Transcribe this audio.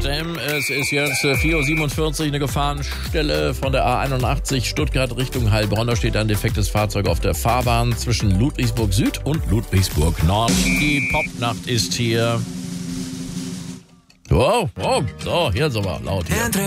denn es ist jetzt 4.47 Uhr, eine Gefahrenstelle von der A81 Stuttgart Richtung Heilbronn. Da steht ein defektes Fahrzeug auf der Fahrbahn zwischen Ludwigsburg Süd und Ludwigsburg Nord. Die Popnacht ist hier. Wow, so, hier ist aber laut hier.